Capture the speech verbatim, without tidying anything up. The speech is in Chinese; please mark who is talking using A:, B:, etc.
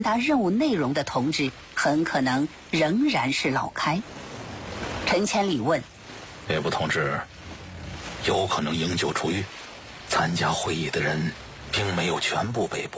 A: 达任务内容的同志，很可能仍然是老开。陈千里问：
B: 列部同志，有可能营救出狱，参加会议的人并没有全部被捕。